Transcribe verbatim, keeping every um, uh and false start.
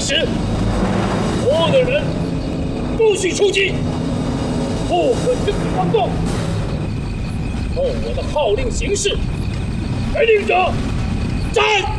时，所有的人都需出击，不可轻举妄动。按我的号令行事。传令者，战！